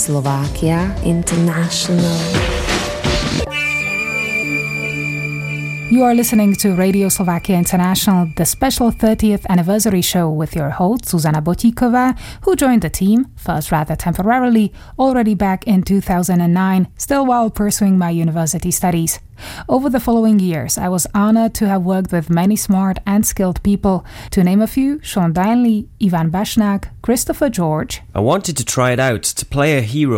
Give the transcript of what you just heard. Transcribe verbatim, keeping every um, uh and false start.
Slovakia International. You are listening to Radio Slovakia International, the special thirtieth anniversary show with your host, Zuzana Botíková, who joined the team, first rather temporarily, already back in two thousand nine, still while pursuing my university studies. Over the following years, I was honored to have worked with many smart and skilled people. To name a few, Sean Dyneley, Ivan Bashnak, Christopher George. I wanted to try it out, to play a hero